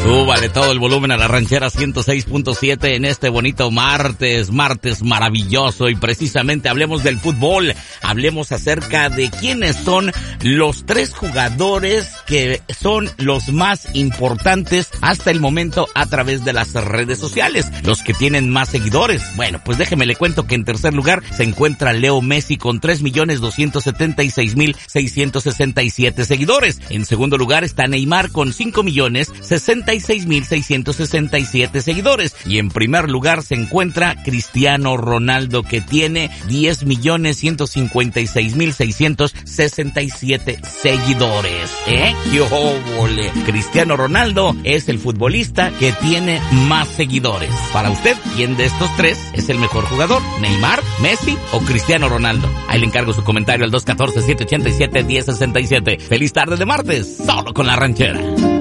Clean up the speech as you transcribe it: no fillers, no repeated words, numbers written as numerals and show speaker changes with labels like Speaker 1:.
Speaker 1: Súbale todo el volumen a la ranchera 106.7 en este bonito martes maravilloso, y precisamente hablemos del fútbol, hablemos acerca de quiénes son los 3 jugadores que son los más importantes hasta el momento a través de las redes sociales, los que tienen más seguidores. Bueno, pues déjeme le cuento que en tercer lugar se encuentra Leo Messi con 3.276.667 seguidores. En segundo lugar está Neymar con 5.066.667 seguidores. Y en primer lugar se encuentra Cristiano Ronaldo, que tiene 10.156.667 seguidores. ¡Qué óvole! Cristiano Ronaldo es el futbolista que tiene más seguidores. Para usted, ¿quién de estos 3 es el mejor jugador? ¿Neymar, Messi o Cristiano Ronaldo? Ahí le encargo su comentario al 214-787-1067. ¡Feliz tarde de martes! Solo con la ranchera.